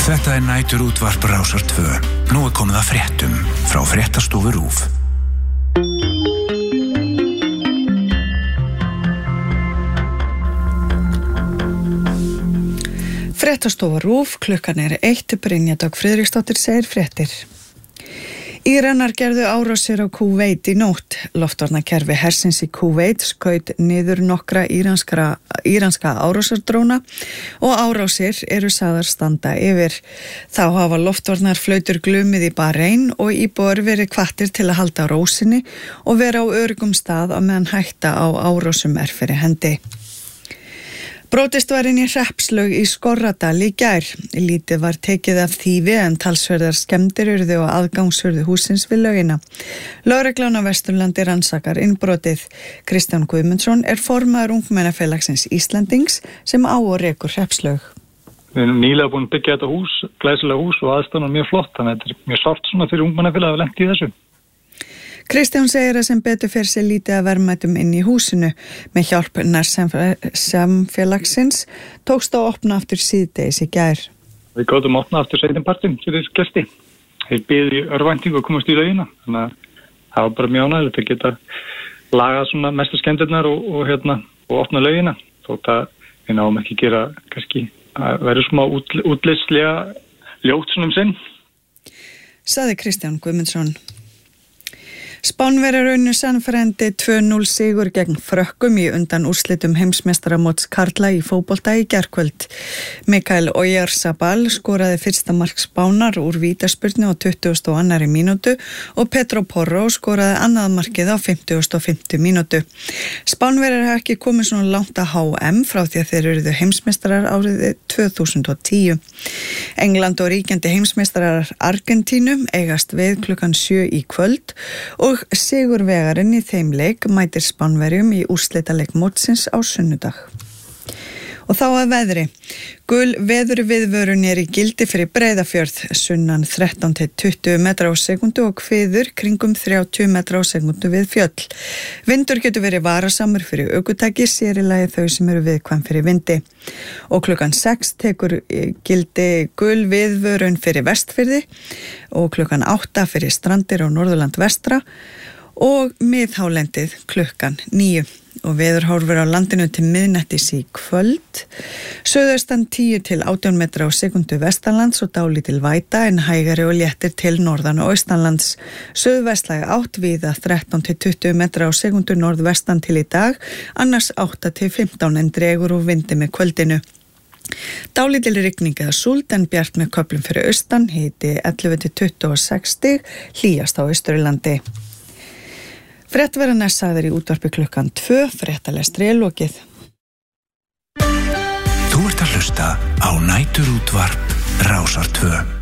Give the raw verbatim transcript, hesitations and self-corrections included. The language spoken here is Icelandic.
Þetta er næturútvarp Rásar tvö. Nú er komið að fréttum frá fréttastofu RÚV. Fréttastofa RÚV, klukkan er eitt, Brynja Dögg Friðriksdóttir segir fréttir. Íranar gerðu árásir á Kúveit í nótt. Loftvarnakerfi hersins í Kúveit skaut niður nokkra íranskra, íranska árásardróna og árásir eru sagðar standa yfir. Þá hafa loftvarnarflautur glumið í Bahrein og íbúar verið hvattir til að halda ró sinni og vera á öruggum stað á meðan hætta á árásum er fyrir hendi. Brotist var inn í hreppslaug í Skorradal í gær. Lítið var tekið af þýfi en talsverðar skemmdir urðu og aðgangsurðu húsins við laugina. Lögreglan á Vesturlandi rannsakar innbrotið. Kristján Guðmundsson er formaður Ungmennafélagsins Íslandings sem á og rekur hreppslaug. Við erum nýlega búin að byggja þetta hús, glæsilega hús og aðstæðan mjög flott, þannig að þetta er mjög sárt svona fyrir Ungmennafélag að lenda í þessu. Kristján segir að sem betur fer sér lítið að verðmætum inn í húsinu. Með hjálp nærsamfélagsins tókst að opna aftur síðdegis í gær. Við gátum að opna aftur seinnipartinn fyrir gesti. Þeir biðu í örvæntingu að komast í laugina. Þannig að það var bara mjög ánægilegt að geta lagað svona mestu skemmdirnar og, og, hérna, og opna laugina. Þótt að við náum ekki gera kannski að vera smá út, útlitslega ljótt svona um sinn. Saði Kristján Guðmundsson. Spánverjar unnu sannfærandi tvö núll sigur gegn Frökkum í undan úrslitum heimsmeistaramóts karla í fótbolta í gærkvöld. Mikael Oyarzabal skoraði fyrsta mark Spánar úr vítaspyrnu á tuttugustu og annarri mínútu og Pedro Porro skoraði annað markið á fimmtugustu og fimmtu mínútu. Spánverjar hafa ekki komið svona langt að H M frá því að þeir eruðu heimsmeistarar árið tvö þúsund og tíu. England og ríkjandi heimsmeistarar Argentínu eigast við klukkan sjö í kvöld og og sigurvegarinn í þeim leik mætir Spánverjum í úrslitaleik mótsins á sunnudag. Og þá að veðri. Gul veðurviðvörun er í gildi fyrir Breiðafjörð, sunnan þrettán til tuttugu metra á sekundu og hviður kringum þrjátíu metra á sekundu við fjöll. Vindur getur verið varasamur fyrir ökutæki, sér í lagi þau sem eru viðkvæm fyrir vindi. Og klukkan sex tekur gildi gul viðvörun fyrir Vestfirði og klukkan átta fyrir Strandir og Norðurland vestra og miðhálendið klukkan níu. Og veðurhorfur á landinu til miðnættis í kvöld. Suðaustan tíu til átján metra á sekundu vestanlands og dálítil væta en hægari og léttir til norðan og austanlands. Suðvestlæg átt víða þrettán til tuttugu metra á sekundu norðvestan til í dag, annars átta til fimmtán en dregur og vindi með kvöldinu. Dálítil rigning eða súld en bjart með köflum fyrir austan, hiti ellefu til tuttugu og sex stig, hlýjast á Austurlandi. Fréttverðarnir sagðir í útvarpi klukkan tvö, fréttalestri er lokið. Þú ert að hlusta á næturútvarp Rásar tvö.